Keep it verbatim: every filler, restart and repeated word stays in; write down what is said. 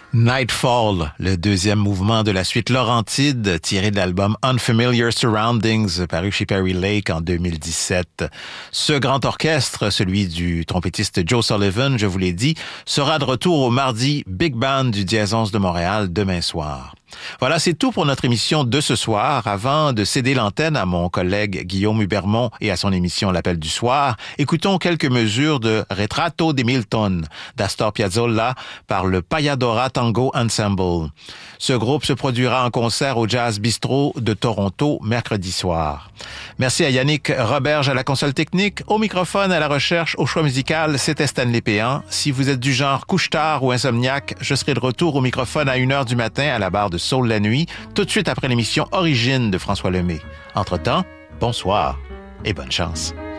Nightfall, le deuxième mouvement de la suite Laurentide, tiré de l'album Unfamiliar Surroundings, paru chez Perry Lake en deux mille dix-sept. Ce grand orchestre, celui du trompettiste Joe Sullivan, je vous l'ai dit, sera de retour au mardi Big Band du Diésance de Montréal demain soir. Voilà, c'est tout pour notre émission de ce soir. Avant de céder l'antenne à mon collègue Guillaume Hubermont et à son émission L'Appel du soir, écoutons quelques mesures de Retrato di Milton d'Astor Piazzolla par le Payadora Tango Ensemble. Ce groupe se produira en concert au Jazz Bistro de Toronto mercredi soir. Merci à Yannick Roberge à la console technique, au microphone, à la recherche, au choix musical, c'était Stanley Péan. Si vous êtes du genre couche-tard ou insomniaque, je serai de retour au microphone à une heure du matin à la barre de Soul la nuit, tout de suite après l'émission Origine de François Lemay. Entre-temps, bonsoir et bonne chance.